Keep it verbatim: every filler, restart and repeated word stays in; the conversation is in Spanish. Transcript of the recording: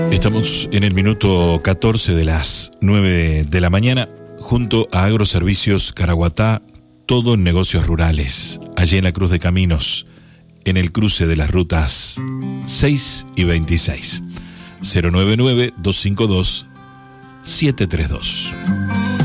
Estamos en el minuto catorce de las nueve de la mañana, junto a Agroservicios Caraguatá, todo en negocios rurales, allí en la Cruz de Caminos, en el cruce de las rutas seis y veintiséis. cero nueve nueve, dos cinco dos, siete tres dos.